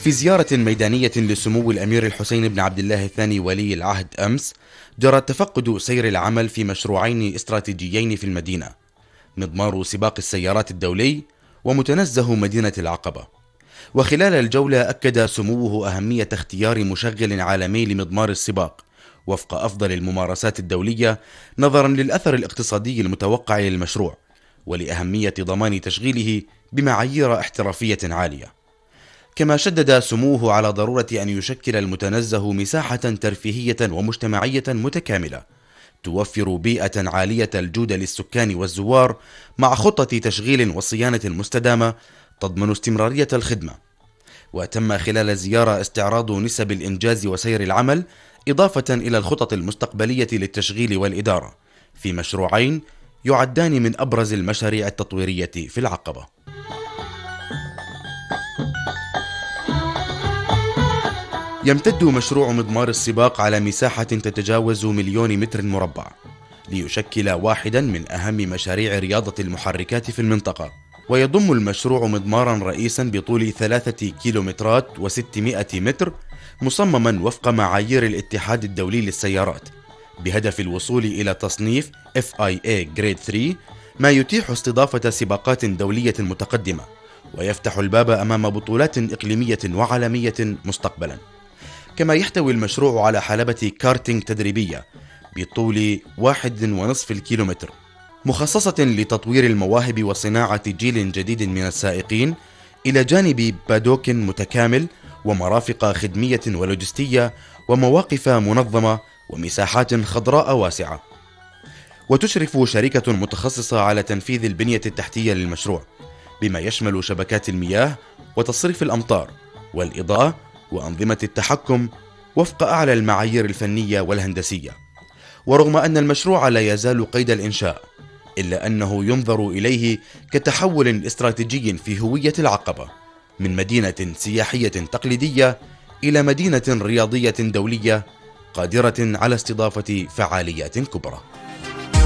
في زيارة ميدانية لسمو الأمير الحسين بن عبد الله الثاني ولي العهد أمس، جرى تفقد سير العمل في مشروعين استراتيجيين في المدينة: مضمار سباق السيارات الدولي ومتنزه مدينة العقبة. وخلال الجولة أكد سموه أهمية اختيار مشغل عالمي لمضمار السباق وفق أفضل الممارسات الدولية نظرا للأثر الاقتصادي المتوقع للمشروع، ولأهمية ضمان تشغيله بمعايير احترافية عالية. كما شدد سموه على ضرورة أن يشكل المتنزه مساحة ترفيهية ومجتمعية متكاملة توفر بيئة عالية الجودة للسكان والزوار، مع خطة تشغيل وصيانة مستدامة تضمن استمرارية الخدمة. وتم خلال الزيارة استعراض نسب الإنجاز وسير العمل، إضافة إلى الخطط المستقبلية للتشغيل والإدارة في مشروعين يعدان من أبرز المشاريع التطويرية في العقبة. يمتد مشروع مضمار السباق على مساحة تتجاوز 1,000,000 متر مربع، ليشكل واحدا من أهم مشاريع رياضة المحركات في المنطقة. ويضم المشروع مضمارا رئيسا بطول 3 كيلومترات و600 متر، مصمما وفق معايير الاتحاد الدولي للسيارات، بهدف الوصول إلى تصنيف FIA Grade 3، ما يتيح استضافة سباقات دولية متقدمة ويفتح الباب أمام بطولات إقليمية وعالمية مستقبلا. كما يحتوي المشروع على حلبة كارتينج تدريبية بطول 1.5 كيلومتر، مخصصة لتطوير المواهب وصناعة جيل جديد من السائقين، إلى جانب بادوك متكامل ومرافق خدمية ولوجستية ومواقف منظمة ومساحات خضراء واسعة. وتشرف شركة متخصصة على تنفيذ البنية التحتية للمشروع، بما يشمل شبكات المياه وتصريف الأمطار والإضاءة وأنظمة التحكم وفق أعلى المعايير الفنية والهندسية. ورغم أن المشروع لا يزال قيد الإنشاء، إلا أنه ينظر إليه كتحول استراتيجي في هوية العقبة، من مدينة سياحية تقليدية إلى مدينة رياضية دولية قادرة على استضافة فعاليات كبرى.